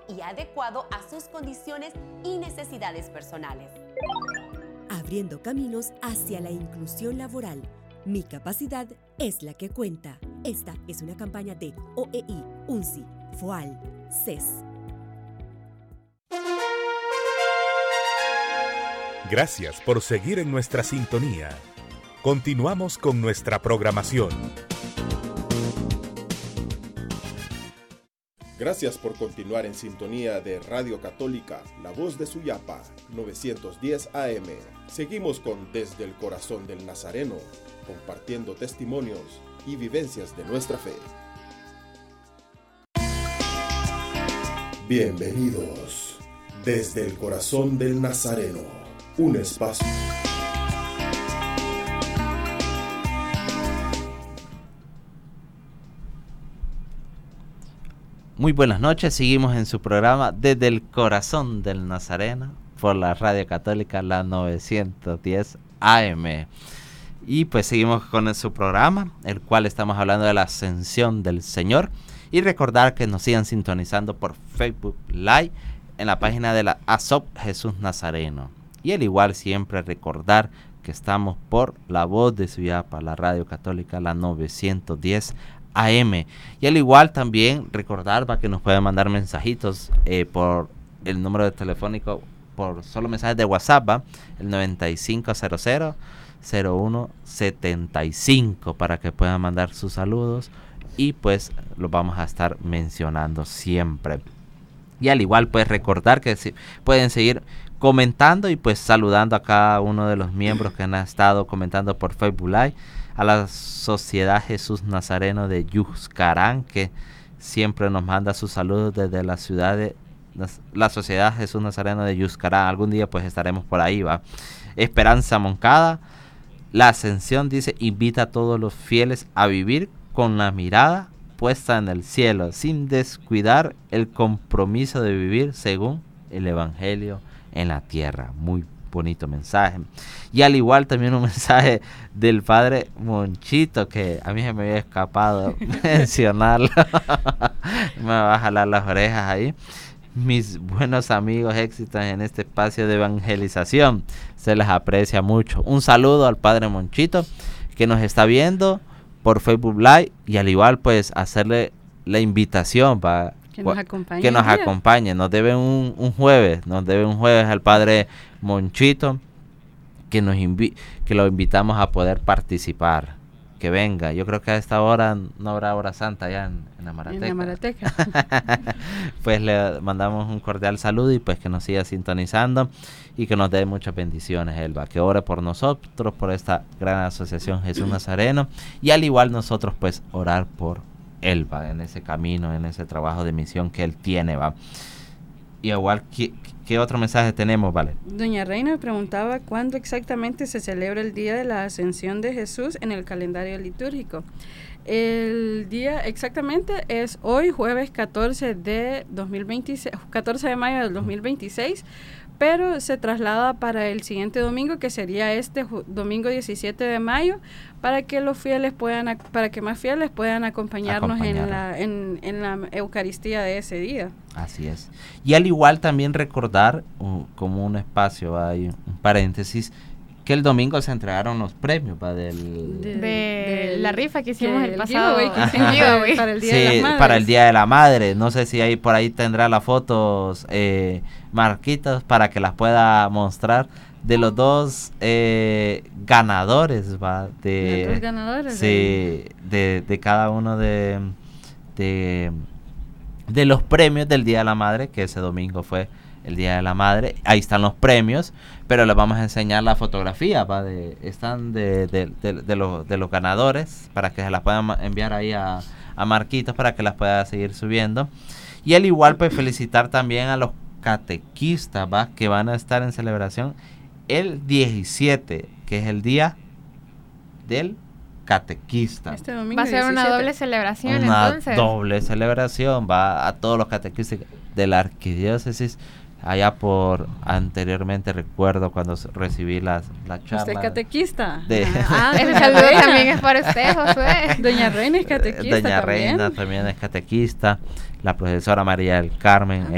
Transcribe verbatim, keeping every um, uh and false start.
y adecuado a sus condiciones y necesidades personales. Abriendo caminos hacia la inclusión laboral. Mi capacidad es la que cuenta. Esta es una campaña de O E I, UNCI, FOAL, C E S. Gracias por seguir en nuestra sintonía. Continuamos con nuestra programación. Gracias por continuar en sintonía de Radio Católica, La Voz de Suyapa, novecientos diez A M. Seguimos con Desde el Corazón del Nazareno, compartiendo testimonios y vivencias de nuestra fe. Bienvenidos. Desde el Corazón del Nazareno, un espacio. Muy buenas noches, seguimos en su programa Desde el Corazón del Nazareno por la Radio Católica, la novecientos diez A M. Y pues seguimos con su programa, el cual estamos hablando de la ascensión del Señor. Y recordar que nos sigan sintonizando por Facebook Live en la página de la A S O P Jesús Nazareno. Y al igual siempre recordar que estamos por La Voz de Suyapa, la Radio Católica, la novecientos diez A M. Y al igual también recordar para que nos puedan mandar mensajitos eh, por el número de telefónico, por solo mensajes de WhatsApp, ¿va? El noventa y cinco cero cero cero uno setenta y cinco, para que puedan mandar sus saludos y pues los vamos a estar mencionando siempre. Y al igual pues recordar que si pueden seguir comentando y pues saludando a cada uno de los miembros que han estado comentando por Facebook Live, a la Sociedad Jesús Nazareno de Yuscarán, que siempre nos manda sus saludos desde la ciudad de la Sociedad Jesús Nazareno de Yuscarán. Algún día pues estaremos por ahí, va. Esperanza Moncada, la Ascensión dice: invita a todos los fieles a vivir con la mirada puesta en el cielo, sin descuidar el compromiso de vivir según el Evangelio en la tierra. Muy bonito mensaje. Y al igual también un mensaje del padre Monchito, que a mí se me había escapado mencionarlo. Me va a jalar las orejas ahí. Mis buenos amigos, éxitos en este espacio de evangelización, se les aprecia mucho. Un saludo al padre Monchito, que nos está viendo por Facebook Live, y al igual pues hacerle la invitación para que nos acompañe. Que nos acompañe. Nos debe un, un jueves, nos debe un jueves al padre Monchito, que nos invi- que lo invitamos a poder participar, que venga. Yo creo que a esta hora no habrá hora santa allá en, en la Marateca. En la Marateca. Pues le mandamos un cordial saludo y pues que nos siga sintonizando y que nos dé muchas bendiciones, Elba. Que ore por nosotros, por esta gran asociación Jesús Nazareno, y al igual nosotros pues orar por Elba en ese camino, en ese trabajo de misión que él tiene, va. Y igual, ¿qué, qué otro mensaje tenemos, Vale? Doña Reina me preguntaba cuándo exactamente se celebra el Día de la Ascensión de Jesús en el calendario litúrgico. El día exactamente es hoy, jueves catorce de mayo del dos mil veintiséis, pero se traslada para el siguiente domingo, que sería este ju- domingo diecisiete de mayo, para que los fieles puedan, ac- para que más fieles puedan acompañarnos en la, en, en la Eucaristía de ese día. Así es. Y al igual también recordar, uh, como un espacio, hay un paréntesis, que el domingo se entregaron los premios ¿va? del de, de la rifa que hicimos el, el pasado giveaway que hicimos giveaway para el Día sí, de las Madres. para el Día de la Madre. No sé si ahí por ahí tendrá las fotos eh, Marquitos para que las pueda mostrar de los dos eh, ganadores ¿va? de los dos ganadores sí, de, de cada uno de, de de los premios del Día de la Madre, que ese domingo fue el Día de la Madre. Ahí están los premios, pero les vamos a enseñar la fotografía, ¿va? De, están de, de, de, de, los, de los ganadores, para que se las puedan enviar ahí a, a Marquitos, para que las pueda seguir subiendo. Y al igual, pues felicitar también a los catequistas, ¿va? Que van a estar en celebración el diecisiete, que es el día del catequista. Este domingo va a ser diecisiete. una doble celebración, Una entonces. doble celebración, va a todos los catequistas de la arquidiócesis. Allá por anteriormente recuerdo cuando recibí las la charla. ¿Usted es catequista? De, Ah, Ese Doña saludo Reina. también es para usted, Josué. Doña Reina es catequista Doña también. Reina también es catequista. La profesora María del Carmen.